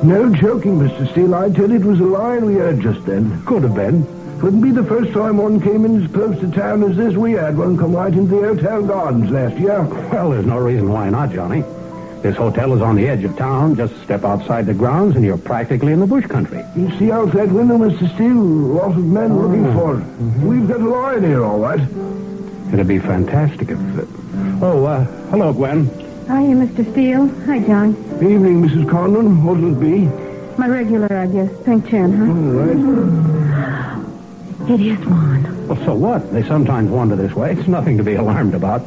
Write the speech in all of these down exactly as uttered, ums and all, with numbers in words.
No joking, Mister Steele. I tell you, it was a lion we heard just then. Could have been. Wouldn't be the first time one came in as close to town as this. We had one come right into the hotel gardens last year. Well, there's no reason why not, Johnny. This hotel is on the edge of town. Just step outside the grounds and you're practically in the bush country. You see out that window, Mister Steele? Lots of men oh. looking for it. Mm-hmm. We've got a lion here, all right. It'd be fantastic if... Uh... Oh, uh, hello, Gwen. Hiya, Mister Steele. Hi, John. Evening, Missus Conlon. What'll it be? My regular, I guess. Pink chin, huh? All right. It is one. Well, so what? They sometimes wander this way. It's nothing to be alarmed about.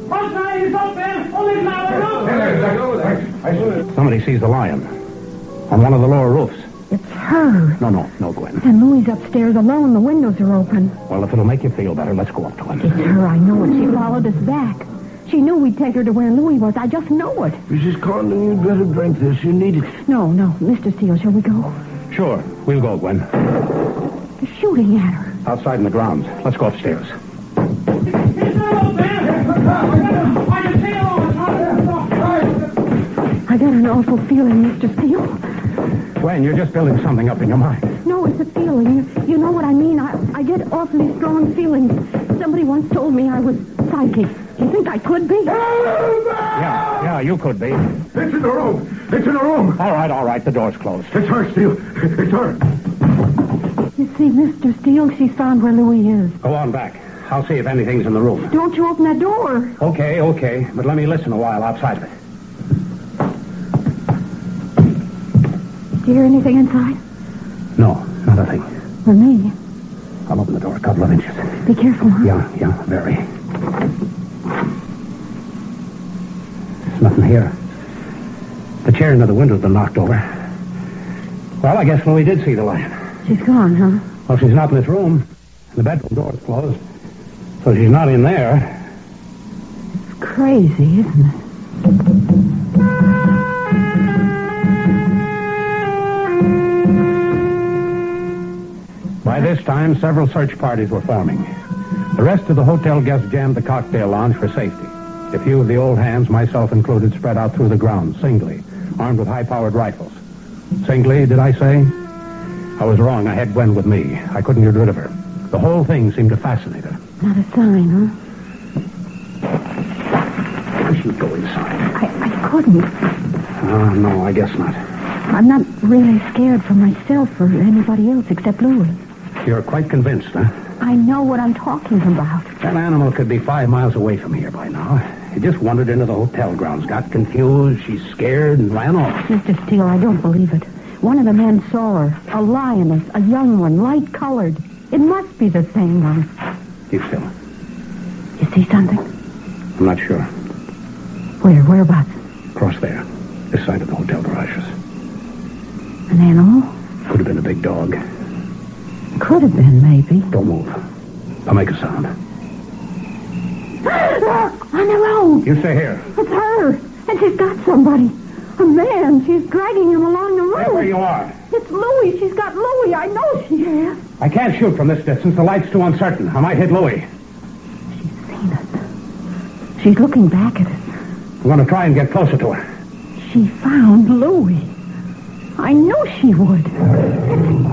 Somebody sees the lion on one of the lower roofs. It's her. No, no, no, Gwen. And Louie's upstairs alone. The windows are open. Well, if it'll make you feel better, let's go up to him. It's her, I know it. She followed us back. She knew we'd take her to where Louie was. I just know it. Missus Conlon, you'd better drink this. You need it. No, no. Mister Steele, shall we go? Sure. We'll go, Gwen. They're shooting at her. Outside in the grounds. Let's go upstairs. I got an awful feeling, Mister Steele. Gwen, you're just building something up in your mind. No, it's a feeling. You, you know what I mean? I, I get awfully strong feelings. Somebody once told me I was psychic. Do you think I could be? Yeah, yeah, you could be. It's in the room. It's in the room. All right, all right. The door's closed. It's her, Steele. It's her. You see, Mister Steele, she's found where Louie is. Go on back. I'll see if anything's in the room. Don't you open that door. Okay, okay. But let me listen a while outside of it. Do you hear anything inside? No, not a thing. For me. I'll open the door a couple of inches. Be careful, huh? Yeah, yeah, very. There's nothing here. The chair near the window's been knocked over. Well, I guess Louie did see the lion. She's gone, huh? Well, she's not in this room. The bedroom door's closed. So she's not in there. It's crazy, isn't it? By this time, several search parties were forming. The rest of the hotel guests jammed the cocktail lounge for safety. A few of the old hands, myself included, spread out through the grounds, singly, armed with high-powered rifles. Singly, did I say? I was wrong. I had Gwen with me. I couldn't get rid of her. The whole thing seemed to fascinate her. Not a sign, huh? I should go inside. I, I couldn't. Uh, no, I guess not. I'm not really scared for myself or anybody else except Louie. You're quite convinced, huh? I know what I'm talking about. That animal could be five miles away from here by now. He just wandered into the hotel grounds, got confused, she's scared, and ran off. Mister Steele, I don't believe it. One of the men saw her. A lioness, a young one, light-colored. It must be the same one. Keep still. You see something? I'm not sure. Where? Whereabouts? Across there. This side of the hotel garages. An animal? Could have been a big dog. Could have been, maybe. Don't move. I'll make a sound. On the road. You stay here. It's her. And she's got somebody. A man. She's dragging him along the road. Stay where you are. It's Louie. She's got Louie. I know she has. I can't shoot from this distance. The light's too uncertain. I might hit Louie. She's seen us. She's looking back at us. I'm going to try and get closer to her. She found Louie. I knew she would.